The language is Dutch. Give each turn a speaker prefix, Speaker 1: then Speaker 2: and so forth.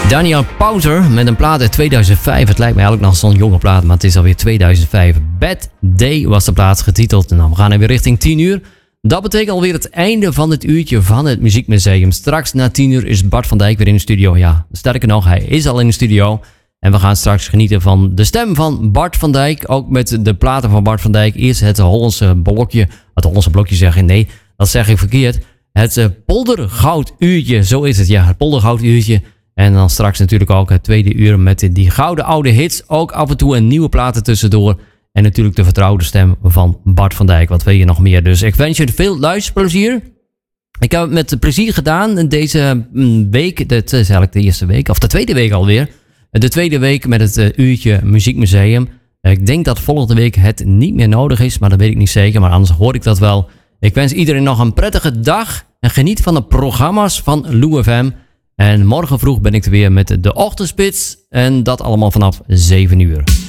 Speaker 1: Daniel Pauzer met een plaat uit 2005. Het lijkt me eigenlijk nog zo'n jonge plaat, maar het is alweer 2005. Bad Day was de plaat getiteld. Nou, we gaan er weer richting 10 uur. Dat betekent alweer het einde van het uurtje van het Muziekmuseum. Straks na 10 uur is Bart van Dijk weer in de studio. Ja, sterker nog, hij is al in de studio. En we gaan straks genieten van de stem van Bart van Dijk. Ook met de platen van Bart van Dijk. Eerst het Hollandse blokje. Het Hollandse blokje zeggen, nee, dat zeg ik verkeerd. Het poldergouduurtje, zo is het, ja. Het poldergouduurtje. En dan straks natuurlijk ook het tweede uur met die gouden oude hits. Ook af en toe een nieuwe platen tussendoor. En natuurlijk de vertrouwde stem van Bart van Dijk. Wat wil je nog meer? Dus ik wens je veel luisterplezier. Ik heb het met plezier gedaan deze week. Het is eigenlijk de eerste week, of de tweede week alweer. De tweede week met het uurtje Muziekmuseum. Ik denk dat volgende week het niet meer nodig is, maar dat weet ik niet zeker. Maar anders hoor ik dat wel. Ik wens iedereen nog een prettige dag. En geniet van de programma's van Lou FM. En morgen vroeg ben ik er weer met de Ochtendspits. En dat allemaal vanaf 7 uur.